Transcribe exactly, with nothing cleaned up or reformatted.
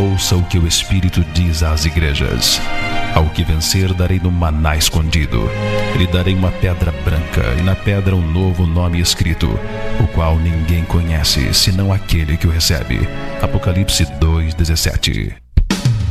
Ouça o que o Espírito diz às igrejas. Ao que vencer, darei no maná escondido. Lhe darei uma pedra branca, e na pedra um novo nome escrito, o qual ninguém conhece, senão aquele que o recebe. Apocalipse dois, dezessete.